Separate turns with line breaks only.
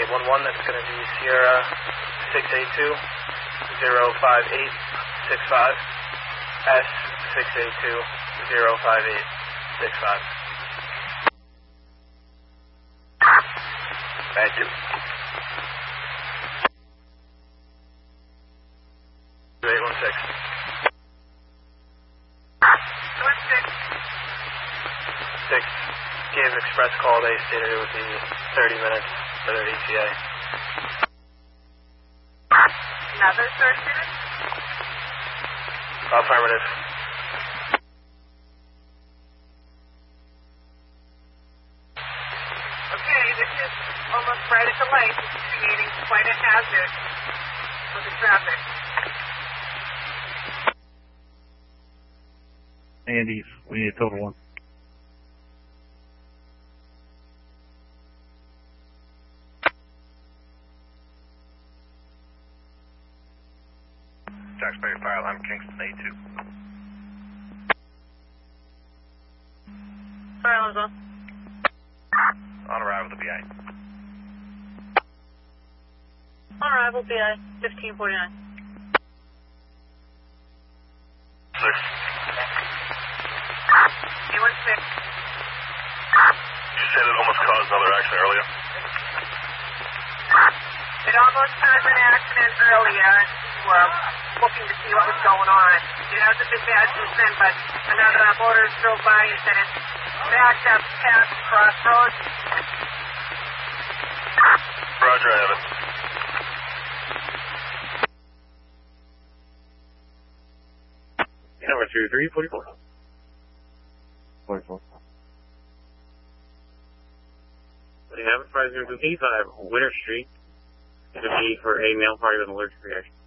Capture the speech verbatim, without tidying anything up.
eight one one, that's going to be Sierra six eight two zero five eight six five, S six eight two zero five eight six five.
Thank you.
eight one six. six. Gave express call, they stated it would be thirty minutes for their E T A.
Another thirty minutes?
Affirmative.
Okay, this is almost right at the light. This is creating quite a hazard for the traffic.
Andy, we need a total one.
Taxpayer file, I'm Kingston A two.
File is on.
On arrival to B I.
On arrival, B I, fifteen forty-nine.
Six.
eight one six.
You said it almost caused another accident earlier?
It almost caused an accident earlier, and we were looking to see what was going on. It hasn't been bad since then, but another uh, motorist drove by and said it backed up past the crossroads.
Roger, I have it.
Number two three forty-four. forty-four. We have it, five zero two eight five Winter Street. It's a B for a male party with an allergic reaction.